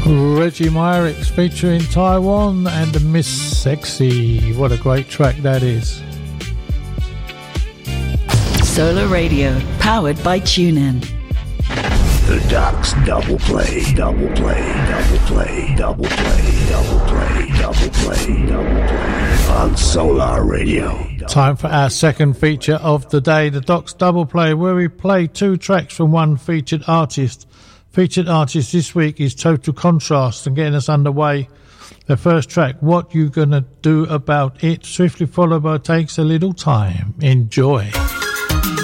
Reggie Myrick featuring Taiwan and the Miss Sexy. What a great track that is. Solar Radio, powered by TuneIn. The Doc's double play, double play, double play, double play, double play, double play, double play on Solar Radio. Time for our second feature of the day, the Doc's double play, where we play two tracks from one featured artist. Featured artist this week is Total Contrast, and getting us underway, the first track, What You Gonna Do About It, swiftly followed by Takes a Little Time. Enjoy.